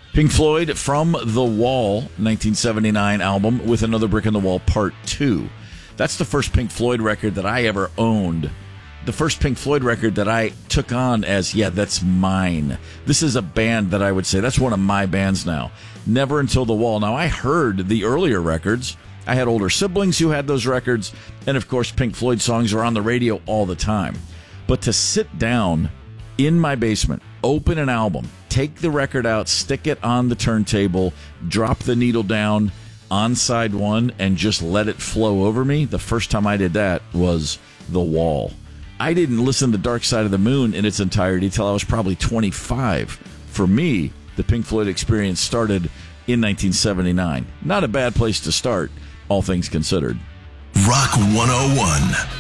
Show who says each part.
Speaker 1: Pink Floyd from The Wall, 1979 album, with Another Brick in the Wall, Part 2. That's the first Pink Floyd record that I ever owned. The first Pink Floyd record that I took on as, that's mine. This is a band that I would say, that's one of my bands now. Never until The Wall. Now, I heard the earlier records. I had older siblings who had those records. And, of course, Pink Floyd songs are on the radio all the time. But to sit down in my basement, open an album, take the record out, stick it on the turntable, drop the needle down on side one, and just let it flow over me, the first time I did that was The Wall. I didn't listen to Dark Side of the Moon in its entirety till I was probably 25. For me, the Pink Floyd experience started in 1979. Not a bad place to start, all things considered.
Speaker 2: Rock 101.